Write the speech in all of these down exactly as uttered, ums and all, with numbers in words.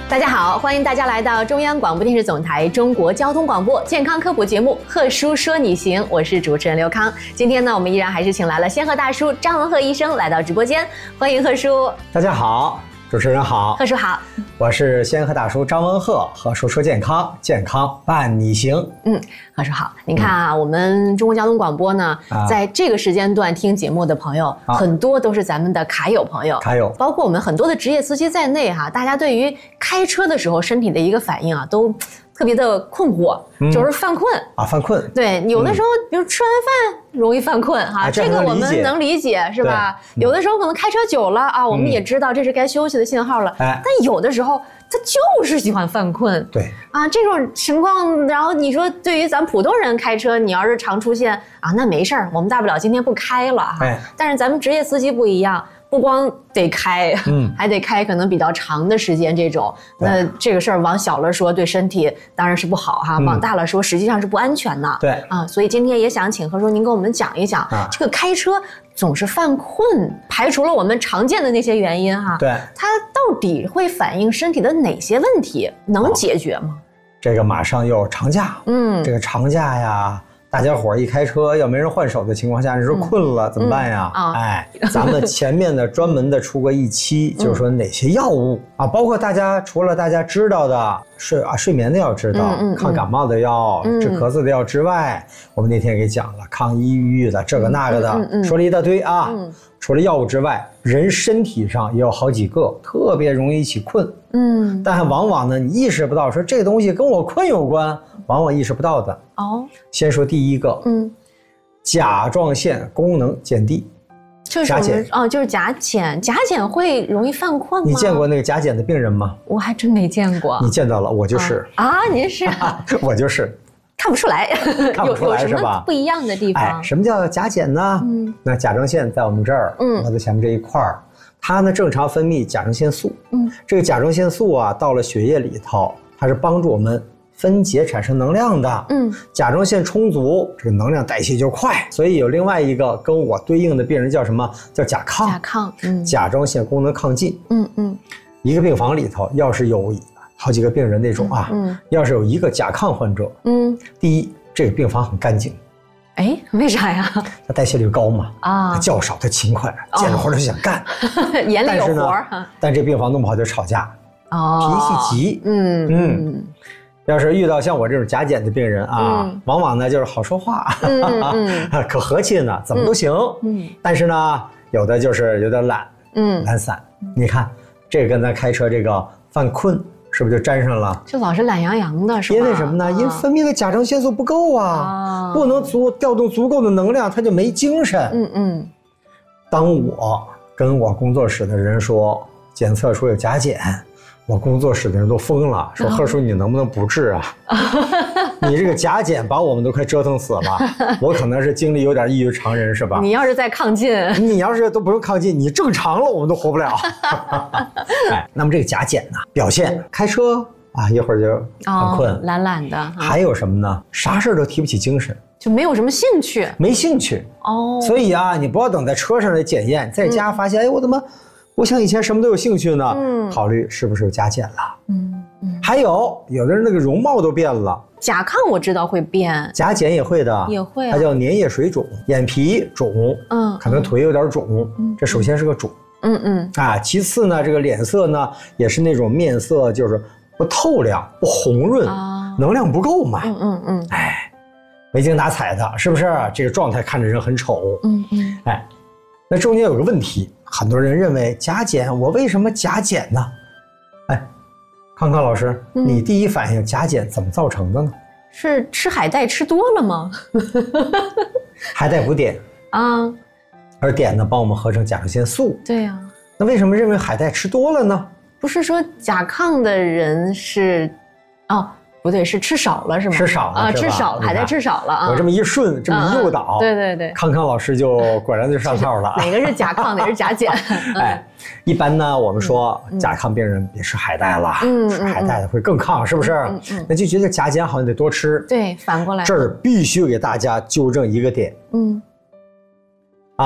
大家好，欢迎大家来到中央广播电视总台中国交通广播健康科普节目《贺叔说你行》，我是主持人刘康。今天呢，我们依然还是请来了仙鹤大叔张文鹤医生来到直播间，欢迎贺叔。 大家好，主持人好， 贺叔好， 我是仙鹤大叔张文鹤。贺叔说健康，健康伴你行。 嗯，贺叔好。您看啊，嗯、我们中国交通广播呢，啊、在这个时间段听节目的朋友，啊、很多都是咱们的卡友朋友， 卡友， 包括我们很多的职业司机在内哈、啊，大家对于开车的时候身体的一个反应啊，都特别的困惑，嗯、就是犯困啊， 犯困。 对，有的时候、嗯、比如吃完饭容易犯困哈、啊，这个我们能理解是吧？嗯、有的时候可能开车久了啊，我们也知道这是该休息的信号了，嗯、但有的时候他就是喜欢犯困。 对啊，这种情况，然后你说对于咱普通人开车，你要是常出现啊，那没事儿，我们大不了今天不开了哈。哎、但是咱们职业司机不一样。不光得开，嗯，还得开可能比较长的时间这种，那这个事儿往小了说对身体当然是不好哈，嗯、往大了说实际上是不安全的。 对啊，所以今天也想请贺叔您跟我们讲一讲，啊、这个开车总是犯困，排除了我们常见的那些原因哈， 对， 它到底会反映身体的哪些问题？能解决吗？ 这个马上又长假，嗯，这个长假呀。大家伙一开车要没人换手的情况下，你说困了、嗯、怎么办呀？嗯、哎，咱们前面的专门的出过一期，就是说哪些药物啊，包括大家除了大家知道的睡啊睡眠的药知道，嗯嗯、抗感冒的药、嗯、治咳嗽的药之外，我们那天给讲了抗抑郁的这个那个的，嗯嗯、说了一大堆啊。嗯、除了药物之外，人身体上也有好几个特别容易起困，嗯，但往往呢你意识不到，说这个东西跟我困有关。往往意识不到的哦。先说第一个，嗯，甲状腺功能减低， 就是我们哦，就是甲减，甲减会容易犯困吗？ 你见过那个甲减的病人吗？ 我还真没见过。 你见到了，我就是啊，啊您是， 我就是， 看不出来， 看不出来是吧？ 不一样的地方。 哎，什么叫甲减呢？嗯，那甲状腺在我们这儿，嗯，我在前面这一块儿，它呢正常分泌甲状腺素，嗯，这个甲状腺素啊，到了血液里头，它是帮助我们分解产生能量的，嗯，甲状腺充足，这个能量代谢就快，所以有另外一个跟我对应的病人叫什么？叫甲亢， 甲亢，嗯， 甲状腺功能亢进，嗯嗯，一个病房里头要是有好几个病人那种啊，嗯，要是有一个甲亢患者，嗯，第一，这个病房很干净， 哎，为啥呀？ 他代谢率高嘛，啊，他较少，他勤快，见着活就想干， 眼里有活但, 但这病房弄不好就吵架，哦，脾气急，嗯嗯。要是遇到像我这种甲减的病人啊，嗯、往往呢就是好说话，嗯嗯、可和气呢，怎么都行。嗯，但是呢，有的就是有点懒，嗯，懒散。你看，这个跟咱开车这个犯困，是不是就沾上了？ 就老是懒洋洋的，是吧？ 因为什么呢？啊、因为分泌的甲状腺素不够啊，啊不能足调动足够的能量，他就没精神。嗯嗯。当我跟我工作室的人说检测出有甲减。我工作室的人都疯了，说贺叔你能不能不治啊？你这个甲减把我们都快折腾死了，我可能是精力有点异于常人，是吧？ 你要是再亢进， 你要是都不用亢进，你正常了我们都活不了。哎，那么这个甲减呢，表现开车啊一会儿就很困， 哦、懒懒的。 还有什么呢？啥事都提不起精神， 就没有什么兴趣， 没兴趣哦。所以啊，你不要等在车上来检验，在家发现，嗯、哎，我怎么？不像以前什么都有兴趣呢，嗯，考虑是不是有甲减了，嗯嗯，还有有的人那个容貌都变了， 甲亢我知道会变， 甲减也会的， 也会、啊， 它叫粘液水肿，眼皮肿，嗯，可能腿有点肿，嗯，这首先是个肿，嗯嗯，啊，其次呢，这个脸色呢也是那种面色就是不透亮、不红润，啊、能量不够嘛，嗯嗯嗯，哎，没精打采的，是不是？这个状态看着人很丑，嗯嗯，哎，那中间有个问题。很多人认为甲减，我为什么甲减呢？哎，康康老师，嗯、你第一反应甲减怎么造成的呢？ 是吃海带吃多了吗？ 海带不碘啊，而碘呢帮我们合成甲状腺素。 对呀、啊， 那为什么认为海带吃多了呢？ 不是说甲亢的人是，哦。不对，是吃少了是吗？ 吃少了啊，吃少了，海带吃少了啊！ 我这么一顺，这么一诱导， 嗯、对对对， 康康老师就果然就上套了。 哪个是甲亢，哪个是甲减？ 哎，一般呢，我们说甲亢病人别吃海带了，嗯、吃海带的会更亢，是不是？嗯嗯、那就觉得甲减好像得多吃。 对，反过来。 这儿必须给大家纠正一个点。嗯。啊，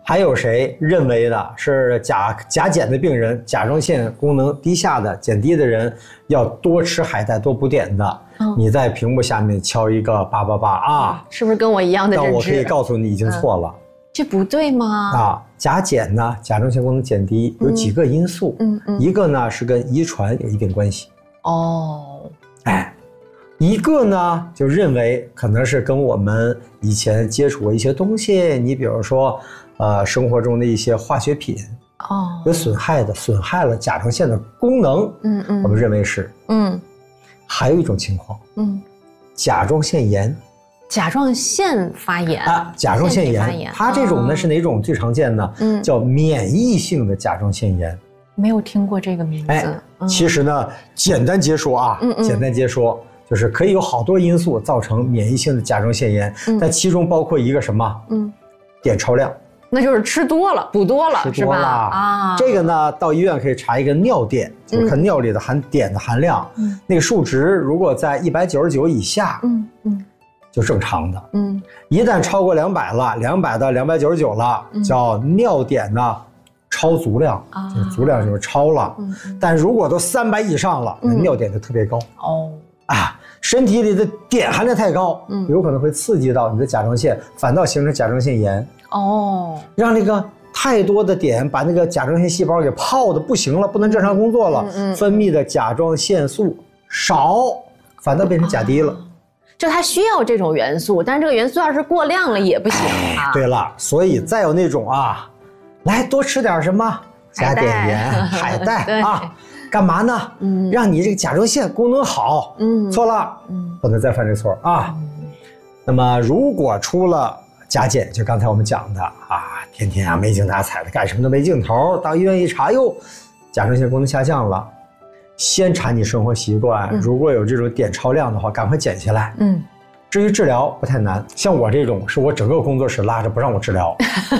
还有谁认为呢？是甲甲减的病人，甲状腺功能低下的、减低的人，要多吃海带、多补碘的。嗯、你在屏幕下面敲一个八八八啊， 是不是跟我一样的认知？ 但我可以告诉你，已经错了。嗯、 这不对吗？ 啊，甲减呢，甲状腺功能减低有几个因素，嗯嗯，一个呢是跟遗传有一定关系。哦，哎。一个呢，就认为可能是跟我们以前接触过一些东西，你比如说，呃，生活中的一些化学品，哦，有损害的，损害了甲状腺的功能，嗯嗯，我们认为是，嗯，还有一种情况，嗯，甲状腺炎， 甲状腺发炎啊，甲状腺炎，它这种呢是哪种最常见呢？嗯，叫免疫性的甲状腺炎， 没有听过这个名字。哎， 其实呢，简单截说啊，嗯嗯，简单截说。就是可以有好多因素造成免疫性的甲状腺炎，嗯、但其中包括一个什么？嗯，碘超量， 那就是吃多了，补多了， 吃多了啊。这个呢，到医院可以查一个尿碘，就是看尿里的含碘的含量，嗯、那个数值如果在一百九十九以下，嗯嗯，就正常的，嗯，一旦超过两百了，两百到两百九十九了，嗯、叫尿碘呢超足量，啊、就是足量就是超了，嗯、但如果都三百以上了，那尿碘就特别高，哦。啊，身体里的碘含量太高，嗯，有可能会刺激到你的甲状腺，反倒形成甲状腺炎。哦，让那个太多的碘把那个甲状腺细胞给泡的不行了，不能正常工作了，嗯嗯、分泌的甲状腺素少，反倒变成甲低了。哦、 就它需要这种元素，但是这个元素要是过量了也不行啊。 哎、对了，所以再有那种啊，来多吃点什么加碘盐、海带啊。干嘛呢？嗯，让你这个甲状腺功能好。嗯，错了，嗯，不能再犯这错啊。嗯、那么，如果出了甲减，就刚才我们讲的啊，天天啊没精打采的，干什么都没劲头，到医院一查，哟，甲状腺功能下降了，先查你生活习惯，嗯、如果有这种碘超量的话，赶快减下来。嗯。至于治疗不太难，像我这种是我整个工作室拉着不让我治疗，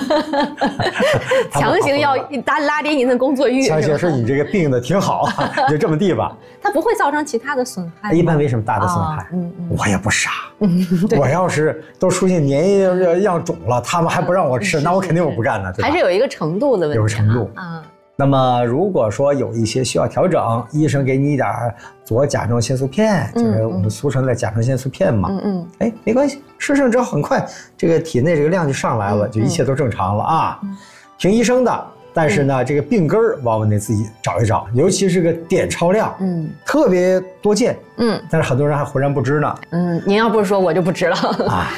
强行要拉拉低您的工作欲， 强行说你这个病的挺好，就这么地吧。 它不会造成其他的损害。 一般没什么大的损害，哦嗯嗯、我也不傻。嗯、我要是都出现粘液样肿了，他们还不让我吃，那我肯定我不干了。 还是有一个程度的问题， 有个程度啊。那么如果说有一些需要调整，医生给你一点左甲状腺素片，嗯、就是我们俗称的甲状腺素片嘛，嗯嗯，哎，没关系，吃上之后很快这个体内这个量就上来了，嗯、就一切都正常了啊。嗯、听医生的，但是呢，嗯、这个病根儿往往得自己找一找，尤其是个碘超量，嗯，特别多见，嗯，但是很多人还浑然不知呢。 嗯，您要不说我就不知了啊。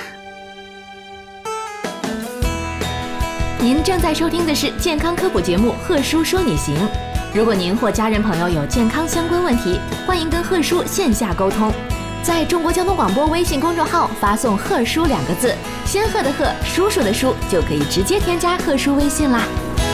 您正在收听的是健康科普节目《贺叔说你行》。如果您或家人朋友有健康相关问题，欢迎跟贺叔线下沟通。在中国交通广播微信公众号发送“贺叔”两个字，仙鹤的鹤，叔叔的叔，就可以直接添加贺叔微信啦。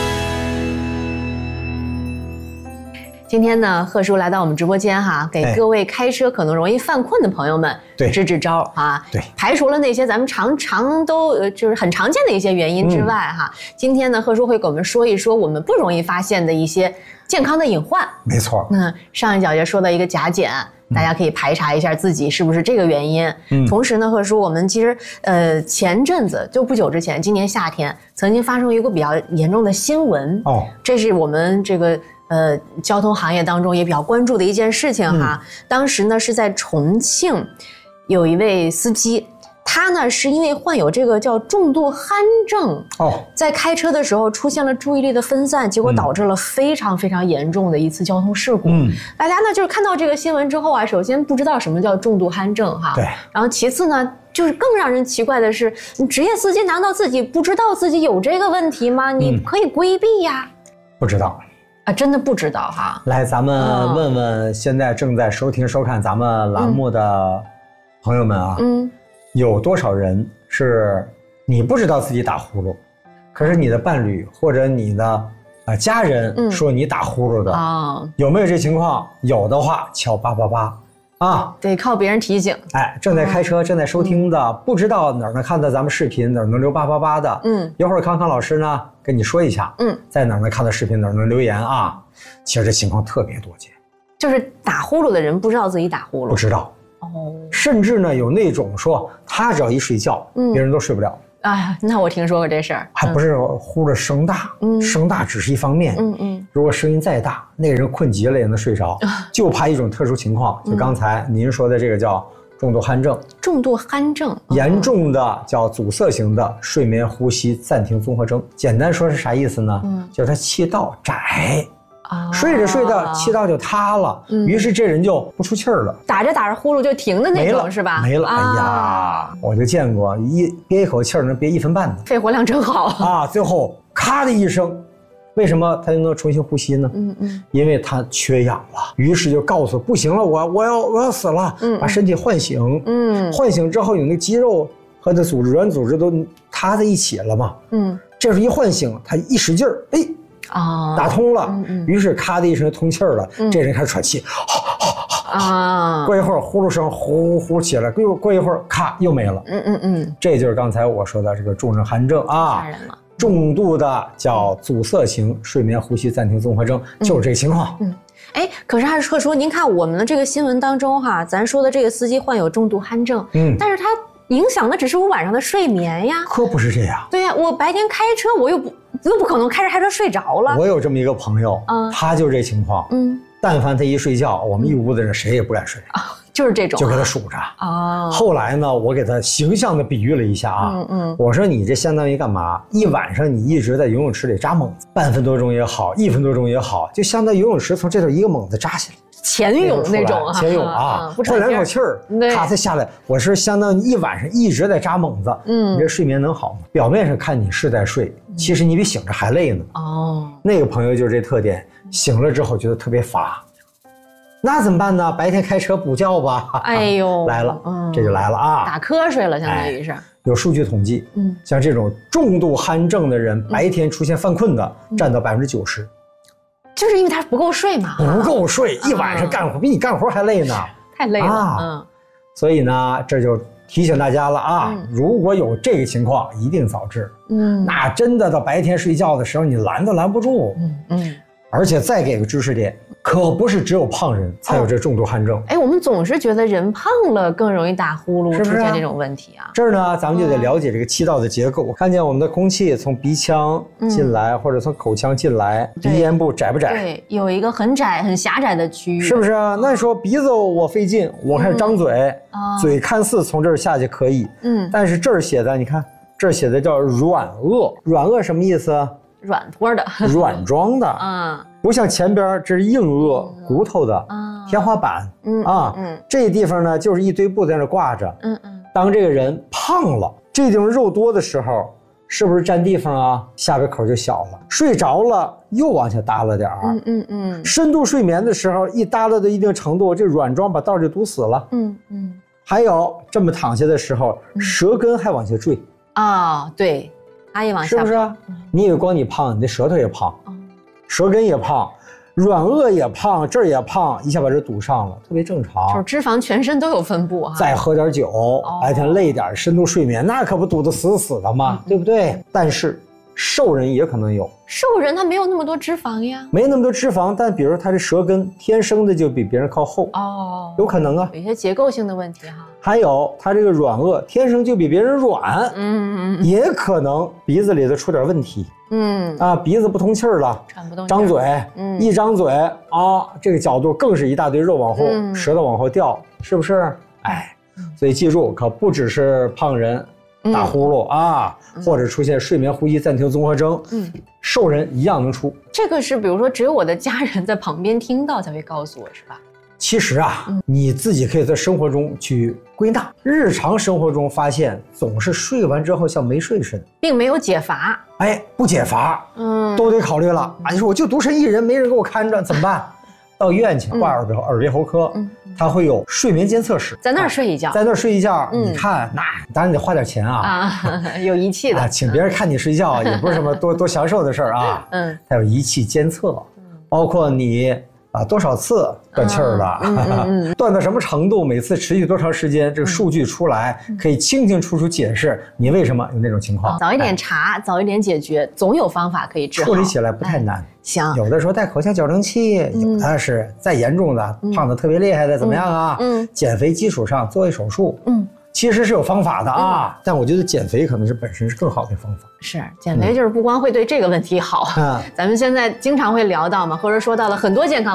今天呢，贺叔来到我们直播间哈，给各位开车可能容易犯困的朋友们支支招啊， 对， 排除了那些咱们常常都呃就是很常见的一些原因之外哈，嗯、今天呢，贺叔会给我们说一说我们不容易发现的一些健康的隐患。 没错， 那上一角也说到一个甲减。大家可以排查一下自己是不是这个原因。嗯，同时呢，贺叔，我们其实呃前阵子就不久之前，今年夏天曾经发生一个比较严重的新闻。哦，这是我们这个呃交通行业当中也比较关注的一件事情哈。嗯、当时呢是在重庆，有一位司机。他呢是因为患有这个叫重度鼾症哦，在开车的时候出现了注意力的分散，结果导致了非常非常严重的一次交通事故。嗯，大家呢就是看到这个新闻之后啊，首先不知道什么叫重度鼾症哈， 对， 然后其次呢，就是更让人奇怪的是，你职业司机难道自己不知道自己有这个问题吗？你可以规避呀。 不知道啊，真的不知道哈。 来，咱们问问现在正在收听收看咱们栏目的朋友们啊，嗯。有多少人是你不知道自己打呼噜，可是你的伴侣或者你的呃家人说你打呼噜的啊？嗯、有没有这情况？有的话敲八八八啊， 得靠别人提醒。 哎，正在开车、嗯、正在收听的，嗯、不知道哪儿能看到咱们视频，哪儿能留八八八的，嗯，一会儿康康老师呢跟你说一下，嗯，在哪儿能看到视频，哪儿能留言啊？其实这情况特别多见， 就是打呼噜的人不知道自己打呼噜， 不知道。哦，甚至呢有那种说他只要一睡觉，嗯、别人都睡不了哎，那我听说过这事儿， 还不是呼的声大，嗯，声大只是一方面，嗯嗯，如果声音再大，那个人困极了也能睡着，就怕一种特殊情况，就刚才您说的这个叫重度鼾症。 重度鼾症， 严重的叫阻塞型的睡眠呼吸暂停综合征。简单说是啥意思呢？嗯，就是他气道窄。啊，睡着睡着气道就塌了，嗯、于是这人就不出气儿了， 打着打着呼噜就停的那种，是吧？ 没了，哎呀，啊、我就见过一憋一口气儿能憋一分半的， 肺活量真好啊！最后咔的一声，为什么他就能重新呼吸呢？嗯嗯，因为他缺氧了，于是就告诉不行了，我我要我要死了，嗯，把身体唤醒，嗯，唤醒之后有那肌肉和那组织软组织都塌在一起了嘛，嗯，这时候一唤醒，他一使劲儿，哎。啊，打通了，嗯嗯、于是咔的一声通气儿了，嗯、这人开始喘气，啊，过一会儿呼噜声呼呼起来，过过一会儿咔又没了，嗯嗯嗯，这就是刚才我说的这个重症鼾症啊，吓人了，重度的叫阻塞型睡眠呼吸暂停综合征，嗯、就是这个情况。嗯， 哎，可是还是特殊，您看我们的这个新闻当中哈，咱说的这个司机患有重度鼾症，嗯，但是他影响的只是我晚上的睡眠呀， 可不是这样。 对呀，我白天开车我又不。又不可能开着开车睡着了。 我有这么一个朋友，嗯，他就是这情况，嗯，但凡他一睡觉，我们一屋子人谁也不敢睡啊， 就是这种， 就给他数着啊。后来呢，我给他形象的比喻了一下啊，嗯嗯，我说你这相当于干嘛？一晚上你一直在游泳池里扎猛子，半分多钟也好，一分多钟也好，就相当于游泳池从这头一个猛子扎下来。 潜泳那种啊， 潜泳啊，换两口气儿，咔才下来。我是相当于一晚上一直在扎猛子，嗯，你这睡眠能好吗？表面上看你是在睡，其实你比醒着还累呢。哦，那个朋友就是这特点，醒了之后觉得特别乏，那怎么办呢？白天开车补觉吧。哎呦，来了，嗯，这就来了啊， 打瞌睡了，相当于是。 有数据统计，嗯，像这种重度鼾症的人，白天出现犯困的占到百分之九十。 就是因为他不够睡嘛， 不够睡，一晚上干活比你干活还累呢， 太累了。嗯， 所以呢，这就提醒大家了啊，如果有这个情况，一定早治。嗯，那真的到白天睡觉的时候，你拦都拦不住。嗯嗯，而且再给个知识点，可不是只有胖人才有这重度鼾症。 哎，我们总是觉得人胖了更容易打呼噜，出现这种问题啊。 这儿呢，咱们就得了解这个气道的结构。看见我们的空气从鼻腔进来，或者从口腔进来，鼻咽部窄不窄？ 对，有一个很窄、很狭窄的区域， 是不是啊？那你说鼻子我费劲，我开始张嘴，嘴看似从这儿下去可以，嗯，但是这儿写的，你看这儿写的叫软腭，软腭什么意思？ 软托的， 软装的，嗯。不像前边这是硬腭，骨头的天花板，嗯啊，嗯，这地方呢就是一堆布在那挂着，嗯嗯。当这个人胖了，这地方肉多的时候，是不是占地方啊？下巴口就小了。睡着了又往下耷拉点儿，嗯嗯嗯。深度睡眠的时候，一耷拉到一定程度，这软装把道就堵死了，嗯嗯。还有这么躺下的时候，舌根还往下坠啊，对，它也往下， 是不是啊？你以为光你胖，你的舌头也胖。舌根也胖，软腭也胖，这儿也胖，一下把这堵上了，特别正常。 就是脂肪全身都有分布哈。 再喝点酒，白天累点，深度睡眠，那可不堵得死死的吗？对不对？但是瘦人也可能有。 瘦人他没有那么多脂肪呀。 没那么多脂肪，但比如他这舌根天生的就比别人靠后哦，有可能啊。 有一些结构性的问题哈。 还有他这个软腭天生就比别人软，嗯嗯，也可能鼻子里头出点问题。嗯啊，鼻子不通气儿了， 喘不动气， 张嘴，嗯，一张嘴啊，这个角度更是一大堆肉往后，嗯、舌头往后掉，是不是？哎，所以记住，可不只是胖人打呼噜、嗯、啊，或者出现睡眠呼吸暂停综合征，嗯，瘦人一样能出。 这个是比如说只有我的家人在旁边听到才会告诉我，是吧？ 其实啊，嗯、你自己可以在生活中去归纳，日常生活中发现总是睡完之后像没睡似的， 并没有解乏。 哎，不解乏，嗯，都得考虑了啊！你说我就独身一人，没人给我看着，怎么办？到医院去挂耳鼻耳鼻喉科，嗯，他会有睡眠监测室， 在那儿睡一觉， 在那儿睡一觉。你看，那当然得花点钱啊， 啊，有仪器的， 请别人看你睡觉也不是什么多多享受的事儿啊。嗯，他有仪器监测，包括你。啊，多少次断气儿了？嗯嗯嗯、断到什么程度？每次持续多长时间？这个数据出来，嗯、可以清清楚楚解释你为什么有那种情况。 早一点查，哎、早一点解决，总有方法可以治好。 处理起来不太难。哎、 行， 有的时候带口腔矫正器，嗯、有的是再严重的，嗯、胖的特别厉害的，怎么样啊？嗯，减肥基础上做一手术，嗯， 其实是有方法的啊，嗯、但我觉得减肥可能是本身是更好的方法。 是减肥就是不光会对这个问题好，嗯、咱们现在经常会聊到嘛，或者说到了很多健康